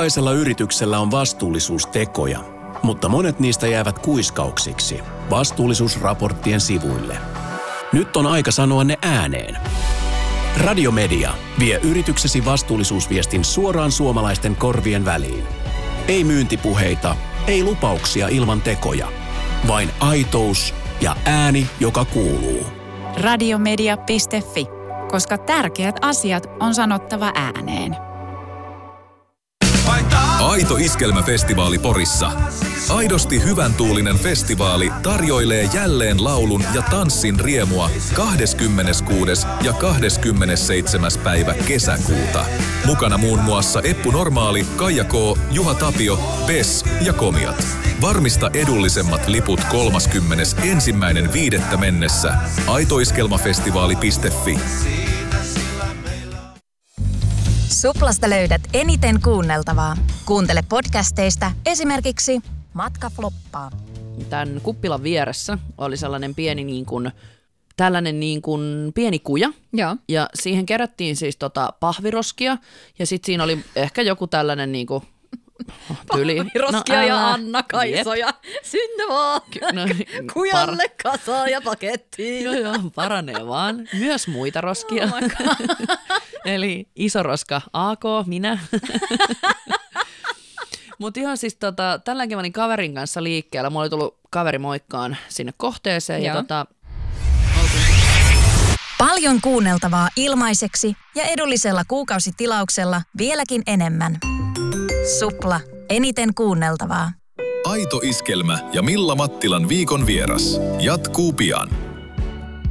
Jokaisella yrityksellä on vastuullisuustekoja, mutta monet niistä jäävät kuiskauksiksi vastuullisuusraporttien sivuille. Nyt on aika sanoa ne ääneen. Radiomedia vie yrityksesi vastuullisuusviestin suoraan suomalaisten korvien väliin. Ei myyntipuheita, ei lupauksia ilman tekoja. Vain aitous ja ääni, joka kuuluu. Radiomedia.fi, koska tärkeät asiat on sanottava ääneen. Aito Iskelmäfestivaali Porissa. Aidosti hyvän tuulinen festivaali tarjoilee jälleen laulun ja tanssin riemua 26. ja 27. päivä kesäkuuta. Mukana muun muassa Eppu Normaali, Kaija K, Juha Tapio, Bess ja Komiat. Varmista edullisemmat liput 31.5. mennessä. aitoiskelmafestivaali.fi. Suplasta löydät eniten kuunneltavaa. Kuuntele podcasteista esimerkiksi Matka floppaa. Tämän kuppilan vieressä oli sellainen pieni pieni kuja. Joo. Ja siihen kerättiin siis pahviroskia ja sitten siinä oli ehkä joku tällainen Pahviroskia ja Anna-Kaisoja. Sinne vaan kujalle kasaan ja pakettiin. Joo, paranee vaan. Myös muita roskia. Eli iso roska AK, minä. Mutta ihan siis tälläkin mä olin kaverin kanssa liikkeellä. Mulla oli tullut kaveri moikkaan sinne kohteeseen. Ja Paljon kuunneltavaa ilmaiseksi ja edullisella kuukausitilauksella vieläkin enemmän. Supla. Eniten kuunneltavaa. Aito Iskelmä ja Milla Mattilan viikon vieras jatkuu pian.